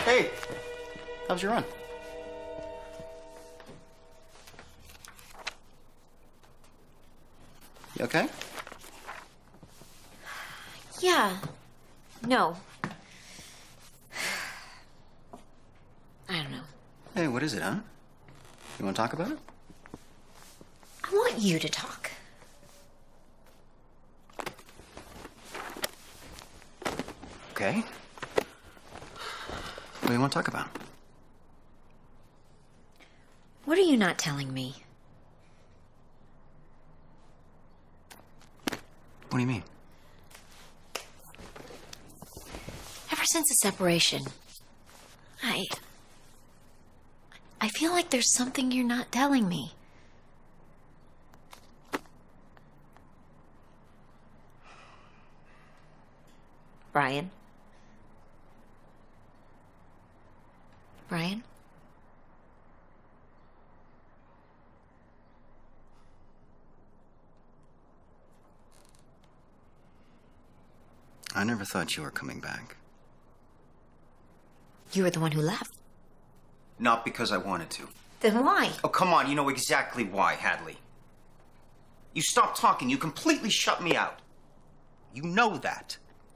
Hey, how was your run? You okay? Yeah. No. I don't know. Hey, what is it, huh? You want to talk about it? I want you to talk. Okay. What do you want to talk about? What are you not telling me? What do you mean? Ever since the separation, I feel like there's something you're not telling me. Brian? Brian? I never thought you were coming back. You were the one who left. Not because I wanted to. Then why? Oh, come on, you know exactly why, Hadley. You stopped talking, you completely shut me out. You know that.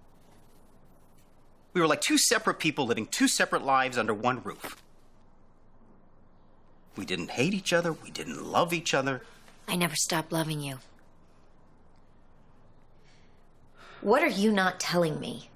We were like two separate people living two separate lives under one roof. We didn't hate each other, we didn't love each other. I never stopped loving you. What are you not telling me?